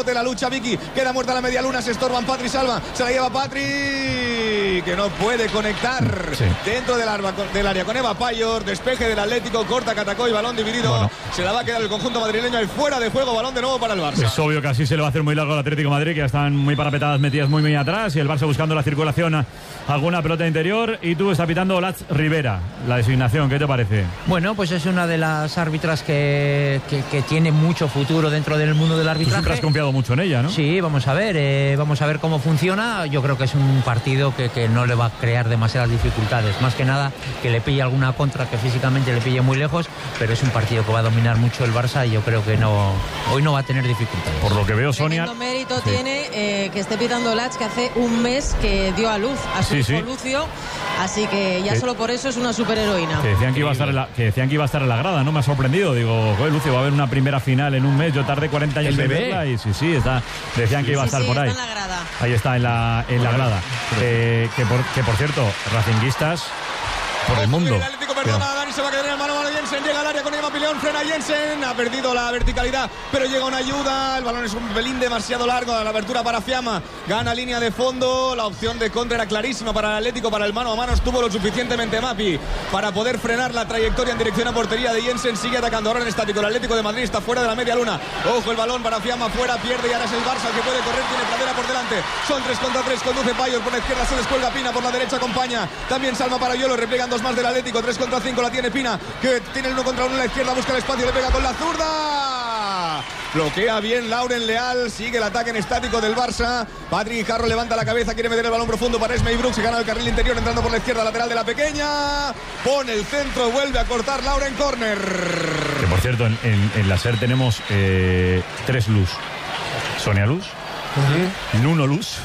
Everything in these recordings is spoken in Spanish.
rebote, la lucha Vicky, queda muerta la media luna, se estorban Patri Salva, se la lleva Patri, que no puede conectar dentro del área con Eva Payor, despeje del Atlético, corta Catacoy, balón dividido, se la va a quedar el conjunto madrileño y fuera de juego, balón de nuevo para el Barça. Es obvio que así se le va a hacer muy largo al Atlético de Madrid, que ya están muy parapetadas, metidas muy atrás, y el Barça buscando la circulación, alguna pelota interior, y tú está pitando Olatz Rivera, la designación, ¿qué te parece? Bueno, pues es una de las árbitras que tiene mucho futuro dentro del mundo del arbitraje. Tú siempre has confiado mucho en ella, ¿no? Sí, vamos a ver cómo funciona. Yo creo que es un partido que no le va a crear demasiadas dificultades, más que nada que le pille alguna contra, que físicamente le pille muy lejos, pero es un partido que va a dominar mucho el Barça y yo creo que hoy no va a tener dificultades. Por lo que veo, Sonia... Tremendo mérito tiene que esté pitando Olatz, que hace un mes que dio a luz a su hijo Lucio, así que ya solo por eso es una superheroína. Que decían que iba a estar en la grada, ¿no? Me ha sorprendido, digo, Lucio, va a haber una primera final en un mes, yo tardé 40 años en verla y decían que iba a estar por ahí. Está en la grada. Ahí está en la grada. Que por cierto, racinguistas por el mundo. El Atlético perdona, Dani se va a quedar en el mano a mano. Jensen llega al área con Eva Pileón, frena Jensen, ha perdido la verticalidad, pero llega una ayuda. El balón es un pelín demasiado largo, la abertura para Fiamma, gana línea de fondo. La opción de contra era clarísima para el Atlético, para el mano a mano estuvo lo suficientemente Mapi para poder frenar la trayectoria en dirección a portería de Jensen. Sigue atacando ahora en estático. El Atlético de Madrid está fuera de la media luna. Ojo, el balón para Fiamma, fuera, pierde y ahora es el Barça el que puede correr, tiene Pradera por delante. Son 3 contra 3, conduce Payor por la izquierda, se descuelga Pina, por la derecha acompaña también Salma para Yolo, repliegan dos más del Atlético, 3 contra 5 la tiene Pina, que tiene el 1 contra 1 en la izquierda, busca el espacio, le pega con la zurda. Bloquea bien Lauren Leal, sigue el ataque en estático del Barça. Patrick Jarro levanta la cabeza, quiere meter el balón profundo para Esme Brooks, se gana el carril interior entrando por la izquierda, lateral de la pequeña. Pone el centro, vuelve a cortar Lauren, córner. Que por cierto, en la SER tenemos 3 Luz. Sonia Luz, Nuno Luz,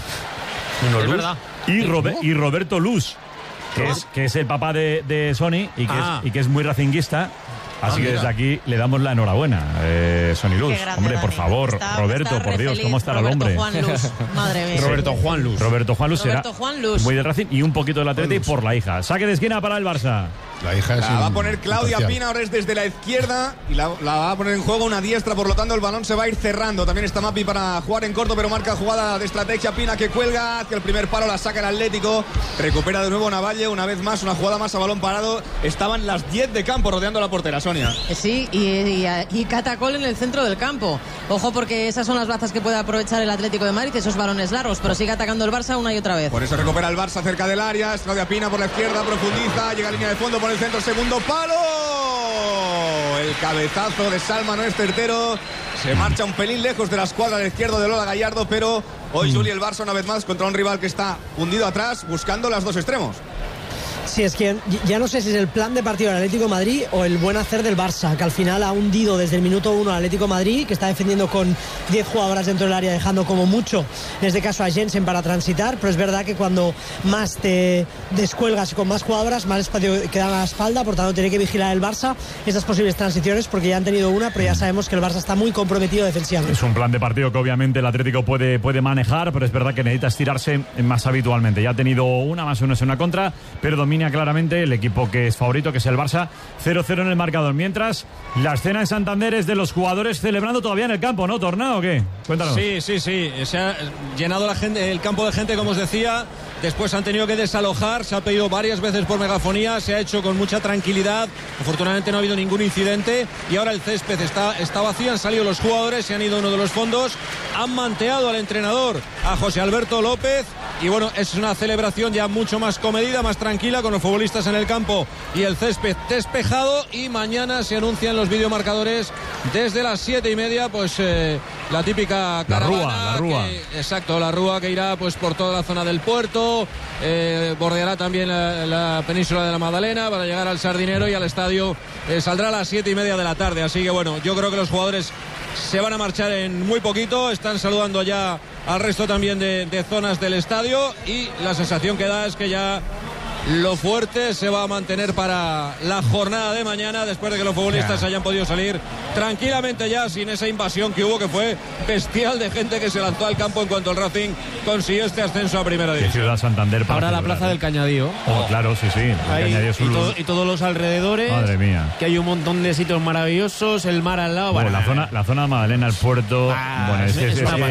y Roberto Luz, que es el papá de Sony y que es muy racinguista. Así que desde aquí le damos la enhorabuena, Sony Luz. Hombre, por favor, Roberto, por Dios, ¿cómo estará el hombre? Juan Luz, madre mía. Roberto Juan Luz será muy del Racing y un poquito del Atlético por la hija. Saque de esquina para el Barça. La hija la va a poner Claudia Pina, ahora es desde la izquierda y la va a poner en juego una diestra, por lo tanto el balón se va a ir cerrando. También está Mapi para jugar en corto, pero marca jugada de estrategia. Pina que cuelga hacia el primer palo, la saca el Atlético, recupera de nuevo Navalle, una vez más, una jugada más a balón parado. Estaban las 10 de campo rodeando la portera, Sonia. Sí, y Catacol en el centro del campo. Ojo, porque esas son las bazas que puede aprovechar el Atlético de Madrid, esos balones largos, pero sigue atacando el Barça una y otra vez. Por eso recupera el Barça cerca del área, es Claudia Pina por la izquierda, profundiza, llega a línea de fondo por el centro, segundo palo. El cabezazo de Salma no es certero, se marcha un pelín lejos de la escuadra de izquierdo de Lola Gallardo, pero hoy Juli el Barça una vez más contra un rival que está hundido atrás, buscando las dos extremos. Sí, es que ya no sé si es el plan de partido del Atlético de Madrid o el buen hacer del Barça, que al final ha hundido desde el minuto 1 al Atlético de Madrid, que está defendiendo con 10 jugadoras dentro del área, dejando como mucho, en este caso a Jensen, para transitar, pero es verdad que cuando más te descuelgas con más jugadoras, más espacio queda a la espalda, por tanto tiene que vigilar el Barça esas posibles transiciones, porque ya han tenido una, pero ya sabemos que el Barça está muy comprometido defensivamente. Es un plan de partido que obviamente el Atlético puede manejar, pero es verdad que necesita estirarse más habitualmente. Ya ha tenido una más uno en una contra, pero domina claramente el equipo que es favorito, que es el Barça. 0-0 en el marcador. Mientras, la escena en Santander es de los jugadores celebrando todavía en el campo, ¿no, Tornado, o qué? Cuéntanos. Sí. Se ha llenado el campo de gente, como os decía. Después han tenido que desalojar, se ha pedido varias veces por megafonía, se ha hecho con mucha tranquilidad. Afortunadamente no ha habido ningún incidente y ahora el césped está vacío, han salido los jugadores, se han ido a uno de los fondos, han manteado al entrenador, a José Alberto López, y bueno, es una celebración ya mucho más comedida, más tranquila, con los futbolistas en el campo y el césped despejado, y mañana se anuncian los videomarcadores desde las 7:30, pues la típica caravana, la Rúa. Exacto, la Rúa, que irá pues por toda la zona del puerto, bordeará también la península de la Magdalena para llegar al Sardinero, y al estadio saldrá a las 7:30 de la tarde. Así que bueno, yo creo que los jugadores se van a marchar en muy poquito, están saludando ya al resto también de zonas del estadio, y la sensación que da es que ya lo fuerte se va a mantener para la jornada de mañana, después de que los futbolistas hayan podido salir tranquilamente ya, sin esa invasión que hubo, que fue bestial, de gente que se lanzó al campo en cuanto el Racing consiguió este ascenso a primera división. Ciudad Santander para ahora celebrar, la plaza del Cañadío. Oh, claro, sí. Y todos los alrededores. Madre mía. Que hay un montón de sitios maravillosos, el mar al lado. La zona de Magdalena, el puerto. Es una